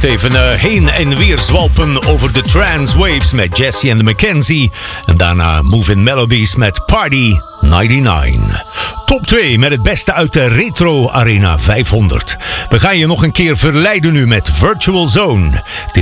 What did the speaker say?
Even heen en weer zwalpen over de trance waves met Jesse and the Mackenzie. En daarna Moving Melodies met Party 99. Top 2 met het beste uit de Retro Arena 500. We gaan je nog een keer verleiden nu met Virtual Zone. Dit